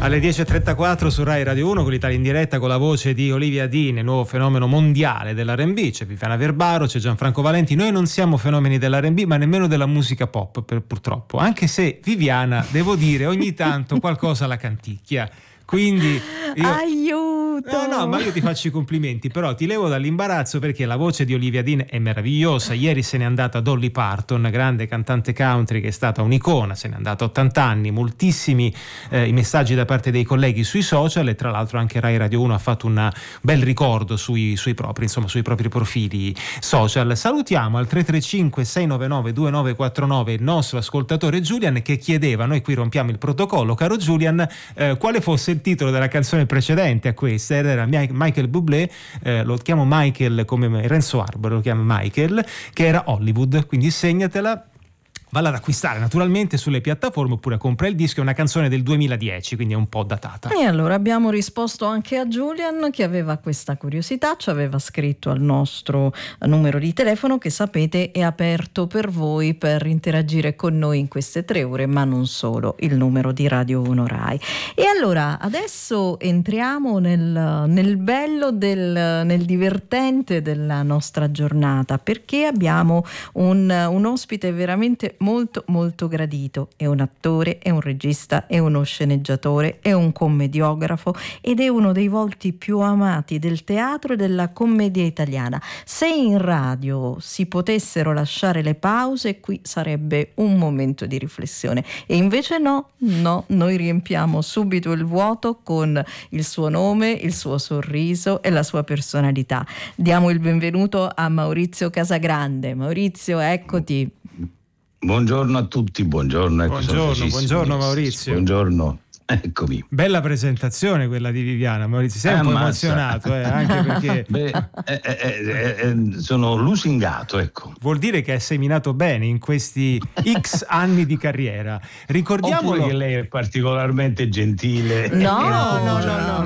Alle 10.34 su Rai Radio 1 con l'Italia in diretta, con la voce di Olivia Dean, il nuovo fenomeno mondiale dell'R&B. C'è Viviana Verbaro, c'è Gianfranco Valenti. Noi non siamo fenomeni dell'R&B, ma nemmeno della musica pop, purtroppo, anche se Viviana, devo dire, ogni tanto qualcosa la canticchia. Quindi aiuto! No, ma io ti faccio i complimenti, però ti levo dall'imbarazzo, perché la voce di Olivia Dean è meravigliosa. Ieri se n'è andata Dolly Parton, grande cantante country che è stata un'icona, se n'è andata a 80 anni, moltissimi i messaggi da parte dei colleghi sui social, e tra l'altro anche Rai Radio 1 ha fatto un bel ricordo sui propri profili social. Salutiamo al 335 699 2949 il nostro ascoltatore Julian, che chiedeva, noi qui rompiamo il protocollo, caro Julian, quale fosse il titolo della canzone precedente a questa. Era Michael Bublé, lo chiamo Michael come Renzo Arbore lo chiama Michael, che era Hollywood, quindi segnatela. Valla ad acquistare naturalmente sulle piattaforme, oppure compra il disco. È una canzone del 2010, quindi è un po' datata. E allora abbiamo risposto anche a Julian, che aveva questa curiosità, ci aveva scritto al nostro numero di telefono, che sapete è aperto per voi per interagire con noi in queste 3 ore, ma non solo, il numero di Radio 1 Rai. E allora adesso entriamo nel bello, nel divertente della nostra giornata, perché abbiamo un ospite veramente molto molto gradito. È un attore, è un regista, è uno sceneggiatore, è un commediografo ed è uno dei volti più amati del teatro e della commedia italiana. Se in radio si potessero lasciare le pause, qui sarebbe un momento di riflessione, e invece no, noi riempiamo subito il vuoto con il suo nome, il suo sorriso e la sua personalità. Diamo il benvenuto a Maurizio Casagrande. Maurizio, eccoti. Buongiorno a tutti, buongiorno Maurizio. Buongiorno, eccomi. Bella presentazione quella di Viviana, Maurizio, sei un po' emozionato, anche perché sono lusingato, ecco. Vuol dire che hai seminato bene in questi X anni di carriera. Ricordiamolo. Oppure che lei è particolarmente gentile. No.